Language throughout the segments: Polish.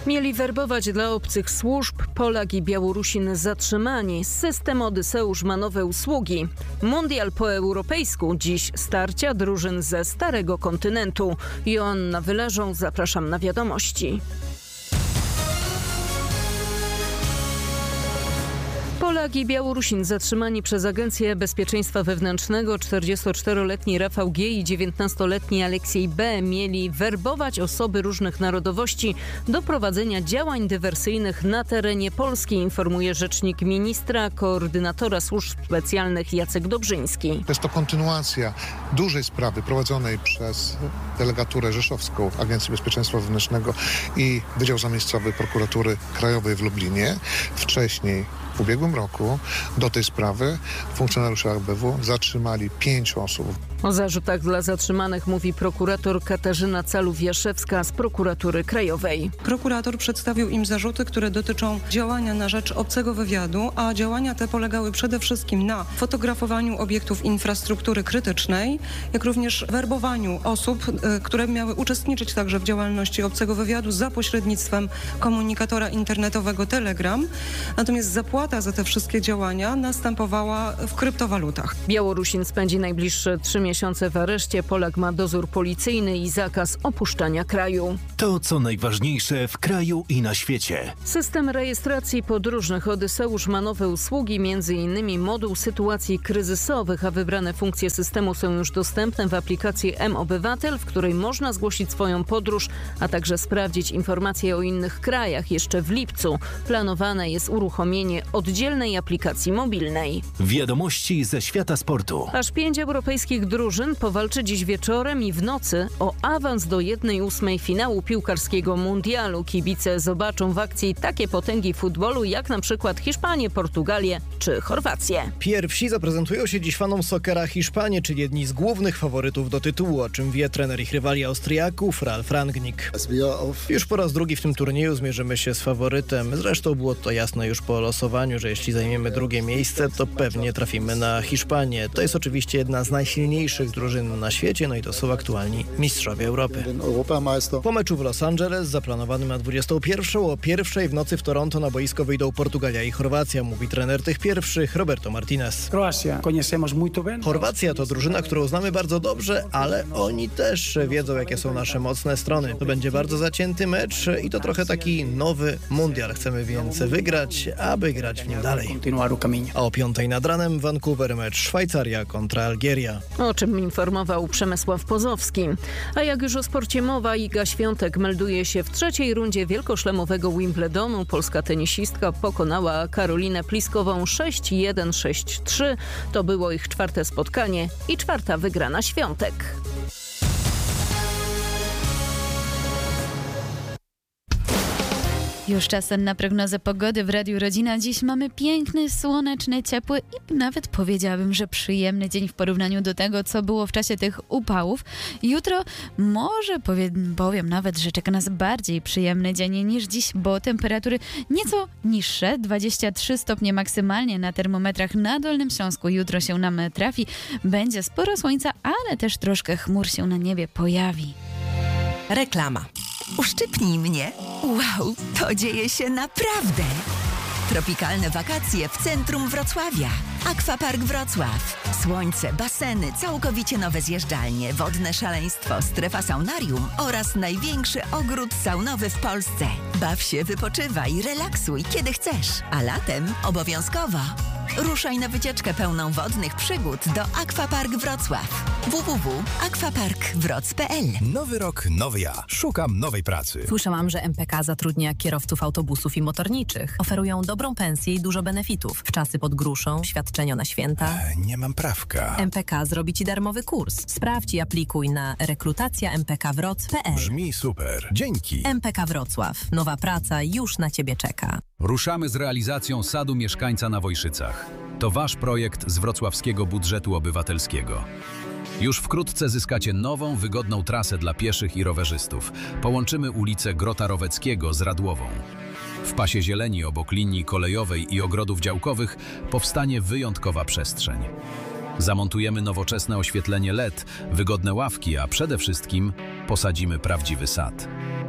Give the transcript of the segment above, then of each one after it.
Mieli werbować dla obcych służb. Polak i Białorusin zatrzymani. System Odyseusz ma nowe usługi. Mundial po europejsku. Dziś starcia drużyn ze starego kontynentu. Joanna Wyleżą, zapraszam na wiadomości. Polak i Białorusin zatrzymani przez Agencję Bezpieczeństwa Wewnętrznego. 44-letni Rafał G. i 19-letni Aleksiej B. mieli werbować osoby różnych narodowości do prowadzenia działań dywersyjnych na terenie Polski, informuje rzecznik ministra, koordynatora służb specjalnych Jacek Dobrzyński. Jest to kontynuacja dużej sprawy prowadzonej przez delegaturę rzeszowską Agencji Bezpieczeństwa Wewnętrznego i Wydział Zamiejscowy Prokuratury Krajowej w Lublinie. Wcześniej, w ubiegłym roku, do tej sprawy funkcjonariusze ABW zatrzymali 5 osób. O zarzutach dla zatrzymanych mówi prokurator Katarzyna Calów-Jaszewska z Prokuratury Krajowej. Prokurator przedstawił im zarzuty, które dotyczą działania na rzecz obcego wywiadu, a działania te polegały przede wszystkim na fotografowaniu obiektów infrastruktury krytycznej, jak również werbowaniu osób, które miały uczestniczyć także w działalności obcego wywiadu za pośrednictwem komunikatora internetowego Telegram. Natomiast zapłata za te wszystkie działania następowała w kryptowalutach. Białorusin spędzi najbliższe 3 miesiące w areszcie. Polak ma dozór policyjny i zakaz opuszczania kraju. To, co najważniejsze w kraju i na świecie. System rejestracji podróżnych Odyseusz ma nowe usługi, m.in. moduł sytuacji kryzysowych, a wybrane funkcje systemu są już dostępne w aplikacji mObywatel, w której można zgłosić swoją podróż, a także sprawdzić informacje o innych krajach. Jeszcze w lipcu planowane jest uruchomienie oddzielnej aplikacji mobilnej. Wiadomości ze świata sportu. Aż 5 europejskich drużyn powalczy dziś wieczorem i w nocy o awans do 1/8 finału piłkarskiego mundialu. Kibice zobaczą w akcji takie potęgi futbolu jak na przykład Hiszpanię, Portugalię czy Chorwację. Pierwsi zaprezentują się dziś fanom sokera Hiszpanie, czyli jedni z głównych faworytów do tytułu, o czym wie trener ich rywali Austriaków Ralf Rangnick. Już po raz drugi w tym turnieju zmierzymy się z faworytem. Zresztą było to jasne już po losowaniu, że jeśli zajmiemy drugie miejsce, to pewnie trafimy na Hiszpanię. To jest oczywiście jedna z najsilniejszych drużyn na świecie, no i to są aktualni mistrzowie Europy. Po meczu w Los Angeles, zaplanowanym na 21, o 1 w nocy w Toronto na boisko wyjdą Portugalia i Chorwacja, mówi trener tych pierwszych Roberto Martinez. Chorwacja to drużyna, którą znamy bardzo dobrze, ale oni też wiedzą, jakie są nasze mocne strony. To będzie bardzo zacięty mecz i to trochę taki nowy mundial. Chcemy więc wygrać, aby grać w nim dalej. A o 5 nad ranem Vancouver mecz Szwajcaria kontra Algieria. O czym informował Przemysław Pozowski. A jak już o sporcie mowa, Iga Świątek melduje się w trzeciej rundzie wielkoszlemowego Wimbledonu. Polska tenisistka pokonała Karolinę Pliskową 6-1, 6-3. To było ich 4. spotkanie i 4. wygrana Świątek. Już czasem na prognozę pogody w Radiu Rodzina. Dziś mamy piękny, słoneczny, ciepły i nawet powiedziałabym, że przyjemny dzień w porównaniu do tego, co było w czasie tych upałów. Jutro może powiem nawet, że czeka nas bardziej przyjemny dzień niż dziś, bo temperatury nieco niższe, 23 stopnie maksymalnie na termometrach na Dolnym Śląsku. Jutro się nam trafi, będzie sporo słońca, ale też troszkę chmur się na niebie pojawi. Reklama. Uszczypnij mnie. Wow, to dzieje się naprawdę. Tropikalne wakacje w centrum Wrocławia. Aquapark Wrocław. Słońce, baseny, całkowicie nowe zjeżdżalnie, wodne szaleństwo, strefa saunarium oraz największy ogród saunowy w Polsce. Baw się, wypoczywaj, relaksuj kiedy chcesz. A latem obowiązkowo ruszaj na wycieczkę pełną wodnych przygód do Aquapark Wrocław. www.aquaparkwroc.pl. Nowy rok, nowy ja. Szukam nowej pracy. Słyszałam, że MPK zatrudnia kierowców autobusów i motorniczych. Oferują dobrą pensję i dużo benefitów. Wczasy pod gruszą, świadczenia na święta. Nie mam prawka. MPK zrobi Ci darmowy kurs. Sprawdź i aplikuj na rekrutacja.mpkwroc.pl. Brzmi super. Dzięki. MPK Wrocław. Nowa praca już na Ciebie czeka. Ruszamy z realizacją Sadu Mieszkańca na Wojszycach. To Wasz projekt z wrocławskiego budżetu obywatelskiego. Już wkrótce zyskacie nową, wygodną trasę dla pieszych i rowerzystów. Połączymy ulicę Grota Roweckiego z Radłową. W pasie zieleni obok linii kolejowej i ogrodów działkowych powstanie wyjątkowa przestrzeń. Zamontujemy nowoczesne oświetlenie LED, wygodne ławki, a przede wszystkim posadzimy prawdziwy sad.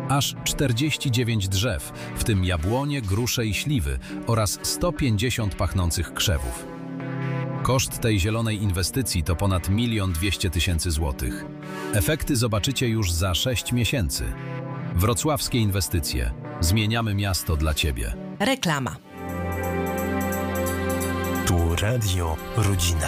Aż 49 drzew, w tym jabłonie, grusze i śliwy oraz 150 pachnących krzewów. Koszt tej zielonej inwestycji to ponad 1 200 000 złotych. Efekty zobaczycie już za 6 miesięcy. Wrocławskie inwestycje. Zmieniamy miasto dla Ciebie. Reklama. Tu Radio Rodzina.